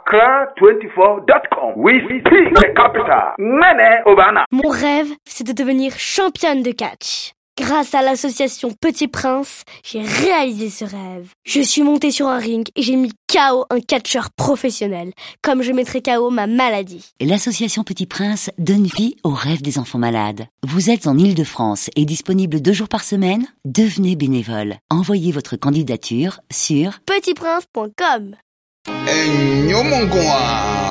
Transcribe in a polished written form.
Accra24.com. We speak the capital. Mene Obana. Mon rêve, c'est de devenir championne de catch. Grâce à l'association Petit Prince, j'ai réalisé ce rêve. Je suis montée sur un ring et j'ai mis KO un catcheur professionnel, comme je mettrai KO ma maladie. L'association Petit Prince donne vie aux rêves des enfants malades. Vous êtes en Île-de-France et disponible 2 jours par semaine? Devenez bénévole. Envoyez votre candidature sur petitprince.com.